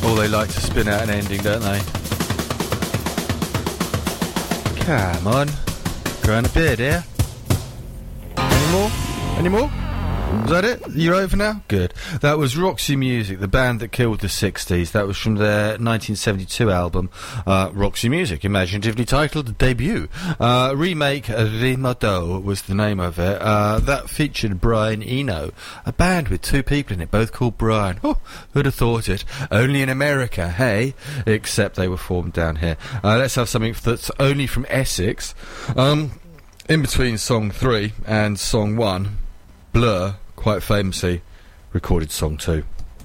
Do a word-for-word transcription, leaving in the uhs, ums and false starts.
Oh, they like to spin out an ending, don't they? Come on. Growing a beard here. Any more? Any more? Was that it? You right for now? Good. That was Roxy Music, the band that killed the sixties. That was from their nineteen seventy-two album, uh, Roxy Music, imaginatively titled Debut. Uh, remake, Rimado was the name of it. Uh, that featured Brian Eno, a band with two people in it, both called Brian. Oh, who'd have thought it? Only in America, hey? Except they were formed down here. Uh, let's have something that's only from Essex. Um, in between song three and song one, Blur, quite famously, recorded song two.